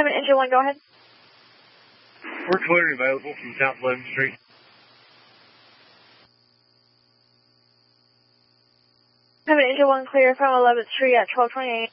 Have an engine 1, go ahead. We're clearing available from South 11th Street. Have an engine 1 clear from 11th Street at 12:28.